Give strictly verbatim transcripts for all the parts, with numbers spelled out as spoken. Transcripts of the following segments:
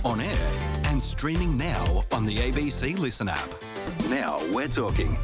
on air and streaming now on the A B C Listen app. Now we're talking.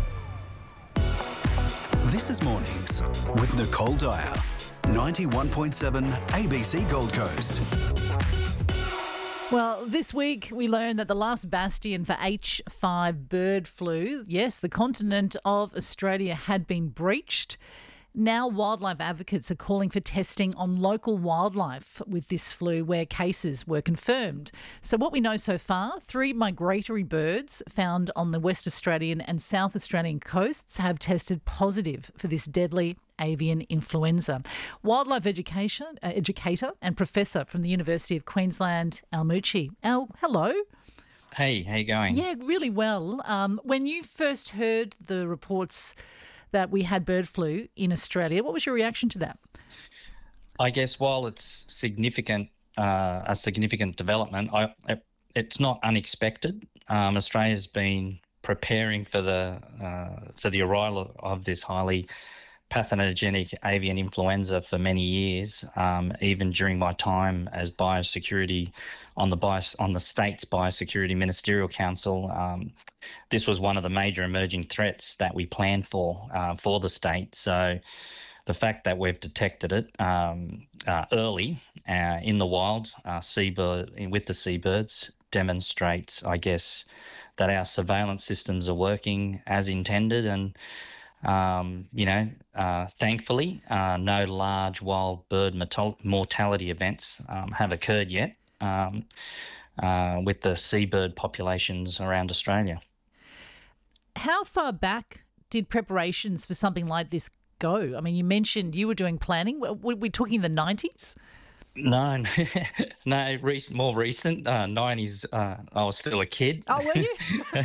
This is Mornings with Nicole Dyer, ninety-one point seven A B C Gold Coast. Well, this week we learned that the last bastion for H five bird flu, yes, the continent of Australia, had been breached. Now wildlife advocates are calling for testing on local wildlife with this flu where cases were confirmed. So what we know so far, three migratory birds found on the West Australian and South Australian coasts have tested positive for this deadly avian influenza. Wildlife education, uh, educator and professor from the University of Queensland, Al Mucci. Al, hello. Hey, how you going? Yeah, really well. Um, when you first heard the reports that we had bird flu in Australia, what was your reaction to that? I guess while it's significant, uh, a significant development, I, it, it's not unexpected. Um, Australia's been preparing for the uh, for the arrival of this highly pathogenic avian influenza for many years, um, even during my time as biosecurity on the bios, on the state's biosecurity ministerial council. Um, this was one of the major emerging threats that we planned for uh, for the state. So the fact that we've detected it um, uh, early uh, in the wild, uh, seabird with the seabirds, demonstrates, I guess, that our surveillance systems are working as intended. And Um, you know, uh, thankfully, uh, no large wild bird mortal- mortality events um, have occurred yet um, uh, with the seabird populations around Australia. How far back did preparations for something like this go? I mean, you mentioned you were doing planning. Were we talking the nineties? No, no, recent, more recent, uh, nineties, uh, I was still a kid. Oh, were you?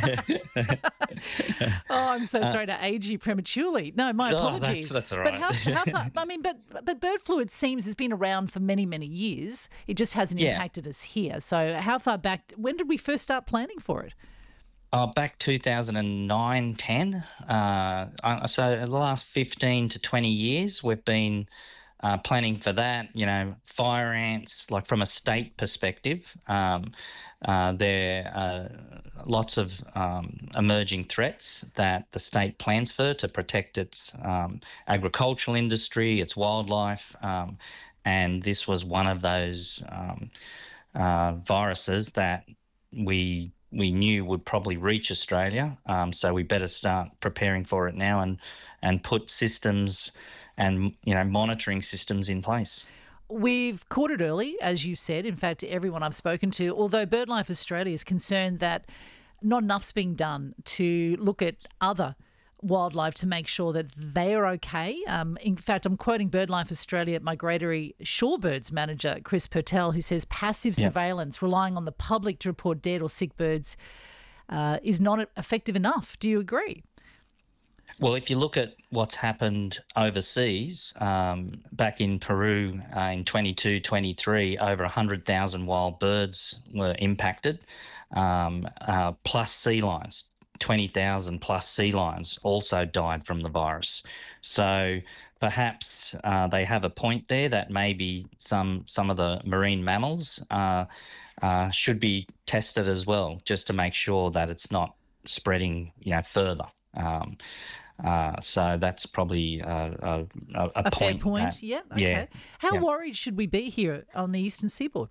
Oh, I'm so sorry to age you prematurely. No, my apologies. Oh, that's, that's all But right. how, how far, I mean, but but bird flu, it seems, has been around for many, many years. It just hasn't Yeah. impacted us here. So how far back, when did we first start planning for it? Uh, back two thousand nine, ten. Uh, uh, so the last fifteen to twenty years, we've been uh, planning for that. You know, fire ants, like from a state perspective, um, uh, there are lots of um, emerging threats that the state plans for to protect its um, agricultural industry, its wildlife, um, and this was one of those um, uh, viruses that we we knew would probably reach Australia, um, so we better start preparing for it now and and put systems and you know monitoring systems in place. We've caught it early, as you said. In fact, everyone I've spoken to, although BirdLife Australia is concerned that not enough's being done to look at other wildlife to make sure that they're okay. Um, in fact, I'm quoting BirdLife Australia migratory shorebirds manager Chris Purtell, who says passive Yeah. surveillance relying on the public to report dead or sick birds uh, is not effective enough. Do you agree? Well, if you look at what's happened overseas, um, back in Peru uh, in twenty-two, twenty-three, over one hundred thousand wild birds were impacted, um, uh, plus sea lions. twenty thousand plus sea lions also died from the virus. So perhaps uh, they have a point there that maybe some some of the marine mammals uh, uh, should be tested as well, just to make sure that it's not spreading, you know, further. Um, uh, so that's probably uh, a, a, a, A fair point. point. that- Yeah. Okay. yeah, How yeah. worried should we be here on the eastern seaboard?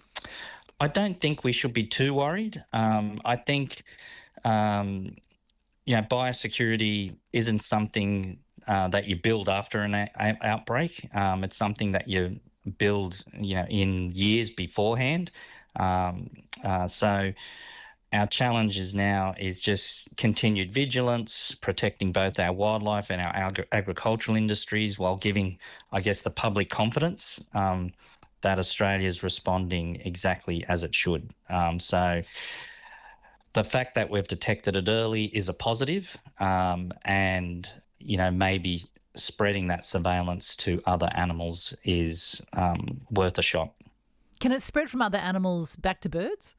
I don't think we should be too worried. Um, I think, um, you know, biosecurity isn't something uh, that you build after an a- a- outbreak. Um, it's something that you build, you know, in years beforehand. Um, uh, so our challenge is now is just continued vigilance, protecting both our wildlife and our agri- agricultural industries while giving, I guess, the public confidence um, that Australia is responding exactly as it should. Um, so the fact that we've detected it early is a positive, um, and you know maybe spreading that surveillance to other animals is um, worth a shot. Can it spread from other animals back to birds?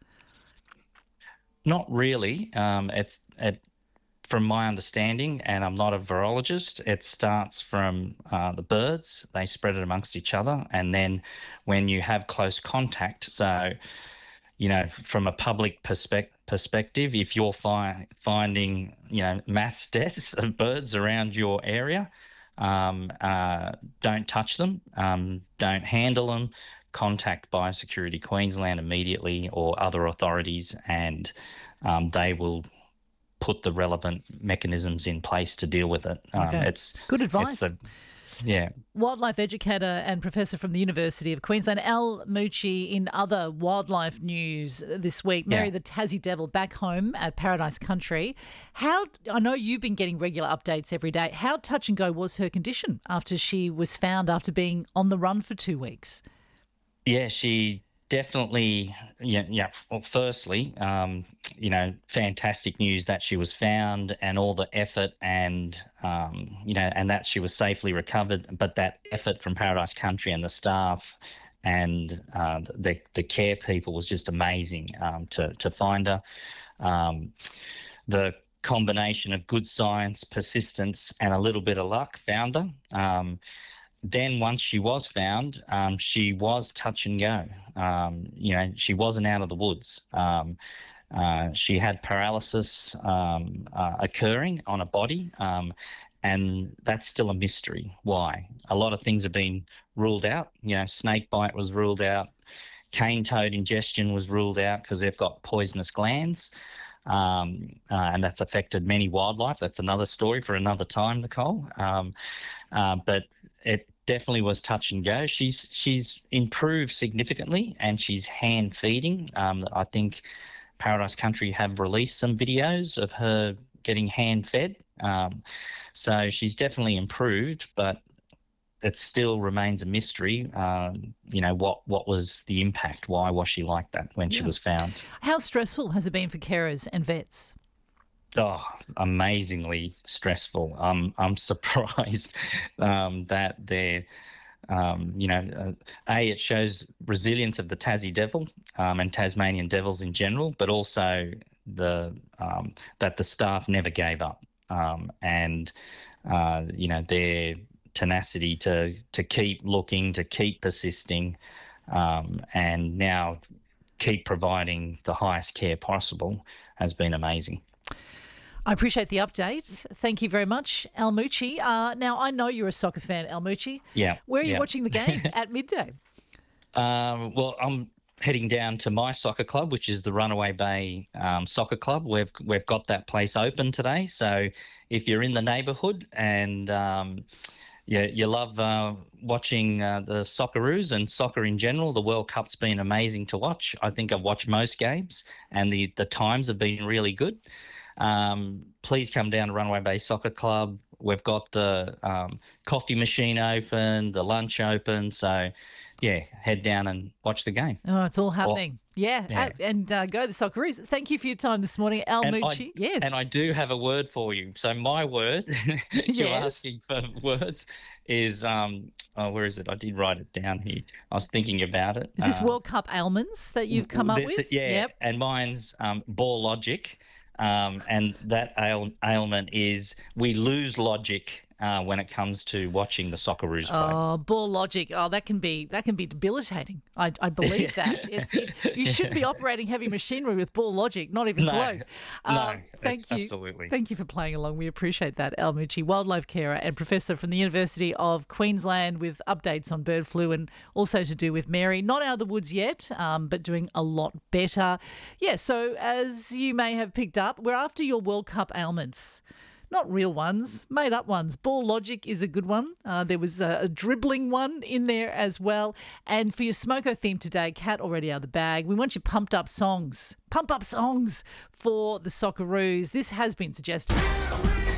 Not really. Um, it's it, from my understanding, and I'm not a virologist. It starts from uh, the birds; they spread it amongst each other, and then when you have close contact, so you know, from a public perspec- perspective, if you're fi- finding, you know, mass deaths of birds around your area, um, uh, don't touch them, um, don't handle them, contact Biosecurity Queensland immediately or other authorities, and um, they will put the relevant mechanisms in place to deal with it. Um, Okay. It's Good advice. It's the, yeah. Wildlife educator and professor from the University of Queensland, Al Mucci. In other wildlife news this week, Mary Yeah. the Tassie Devil back home at Paradise Country. How I know you've been getting regular updates every day. How touch and go was her condition after she was found after being on the run for two weeks? Yeah, she definitely, yeah, yeah. Well, firstly, um, you know, fantastic news that she was found and all the effort and, um, you know, and that she was safely recovered. But that effort from Paradise Country and the staff and uh, the the care people was just amazing um, to to find her. Um, the combination of good science, persistence, and a little bit of luck found her. Um, Then once she was found, um, she was touch and go. Um, you know, she wasn't out of the woods. Um, uh, she had paralysis um, uh, occurring on her body, um, and that's still a mystery. Why? A lot of things have been ruled out. You know, snake bite was ruled out. Cane toad ingestion was ruled out because they've got poisonous glands. Um, uh, and that's affected many wildlife. That's another story for another time, Nicole. Um, uh, but it definitely was touch and go. She's she's improved significantly, and she's hand feeding. Um, I think Paradise Country have released some videos of her getting hand fed. Um, so she's definitely improved, but it still remains a mystery. Um, you know, what what was the impact? Why was she like that when she Yeah. was found? How stressful has it been for carers and vets? Oh, amazingly stressful. Um, I'm surprised um, that they're, um, you know, uh, A, it shows resilience of the Tassie Devil um, and Tasmanian devils in general, but also the um, that the staff never gave up. Um, and, uh, you know, their tenacity to, to keep looking, to keep persisting, um, and now keep providing the highest care possible has been amazing. I appreciate the update. Thank you very much, Al Mucci. Uh, now, I know you're a soccer fan, Al Mucci. Yeah. Where are you yeah. watching the game? At midday? Um, well, I'm heading down to my soccer club, which is the Runaway Bay um, Soccer Club. We've we've got that place open today. So if you're in the neighbourhood and um, you, you love uh, watching uh, the Socceroos and soccer in general, the World Cup's been amazing to watch. I think I've watched most games, and the, the times have been really good. Um, please come down to Runaway Bay Soccer Club. We've got the um, coffee machine open, the lunch open. So, yeah, head down and watch the game. Oh, it's all happening. yeah, yeah. uh, and uh, go the Socceroos. Thank you for your time this morning, Al And Mucci. I, yes. and I do have a word for you. So my word, you're Yes. asking for words, is, um, oh, where is it? I did write it down here. I was thinking about it. Is this Uh, World Cup ailments that you've come up this- with? Yeah, Yep. and mine's um, ball logic. Um, and that ail- ailment is we lose logic uh, when it comes to watching the Socceroos play. Oh, ball logic. Oh, that can be that can be debilitating. I, I believe that. It's, it, you shouldn't be operating heavy machinery with ball logic, not even No, close. no, Um, thank it's you. absolutely. Thank you for playing along. We appreciate that. Al Mucci, wildlife carer and professor from the University of Queensland, with updates on bird flu and also to do with Mary. Not out of the woods yet, um, but doing a lot better. Yeah, so as you may have picked up, we're after your World Cup ailments. Not real ones, made up ones. Ball logic is a good one. Uh, there was a, a dribbling one in there as well. And for your Smoko theme today, Cat already out of the bag, we want you pumped up songs. Pump up songs for the Socceroos. This has been suggested.